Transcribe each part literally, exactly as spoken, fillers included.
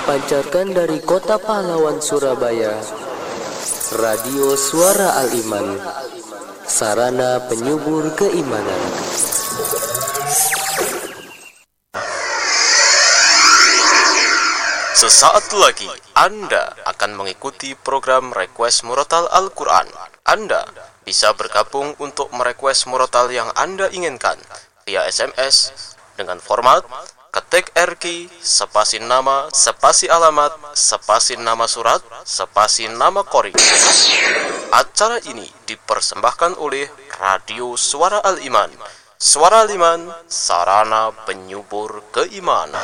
dipancarkan dari kota pahlawan Surabaya, Radio Suara Al-Iman, sarana penyubur keimanan. Sesaat lagi Anda akan mengikuti program Request Murotal Al-Quran. Anda bisa bergabung untuk merequest murotal yang Anda inginkan via S M S dengan format ketik R Q, spasi nama, spasi alamat, spasi nama surat, spasi nama qori. Acara ini dipersembahkan oleh Radio Suara Al-Iman. Suara Al-Iman, sarana penyubur keimanan.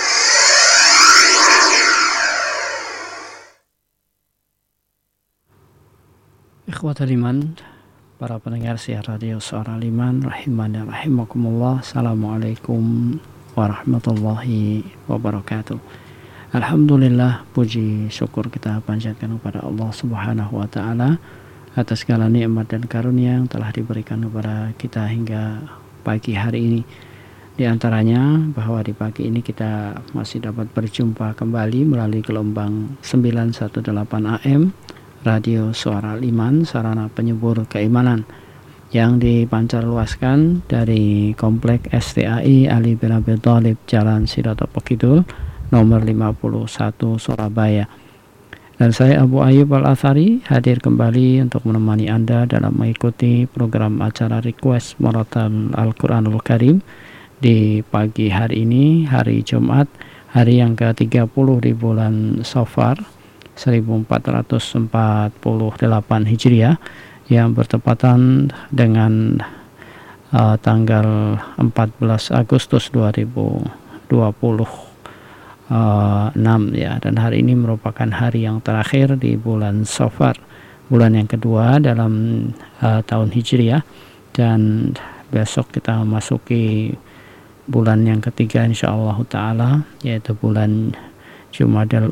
Ikhwatul iman, para pendengar siar Radio Suara Al-Iman, rahimani rahimakumullah. Assalamualaikum warahmatullahi wabarakatuh. Alhamdulillah, puji syukur kita panjatkan kepada Allah Subhanahu wa taala atas segala nikmat dan karunia yang telah diberikan kepada kita hingga pagi hari ini. Di antaranya bahwa di pagi ini kita masih dapat berjumpa kembali melalui gelombang sembilan satu delapan A M Radio Suara Al-Iman, sarana penyubur keimanan, yang dipancarluaskan dari Komplek S T A I Ali bin Abi Thalib, Jalan Sidatopo Kidul, nomor lima puluh satu, Surabaya. Dan saya Abu Ayyub Al-Athari hadir kembali untuk menemani Anda dalam mengikuti program acara Request Murotal Al-Quranul Karim di pagi hari ini, hari Jumat, hari yang ke tiga puluh di bulan Safar seribu empat ratus empat puluh delapan Hijriah, yang bertepatan dengan uh, tanggal empat belas Agustus dua ribu dua puluh enam ya. Dan hari ini merupakan hari yang terakhir di bulan Safar, bulan yang kedua dalam uh, tahun Hijriah, dan besok kita memasuki bulan yang ketiga insyaallah taala, yaitu bulan Jumadal